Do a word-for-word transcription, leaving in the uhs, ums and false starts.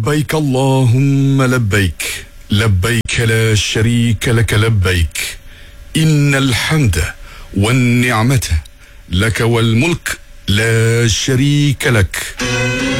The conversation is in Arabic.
لبيك اللهم لبيك لبيك لا شريك لك لبيك إن الحمد والنعمة لك والملك لا شريك لك.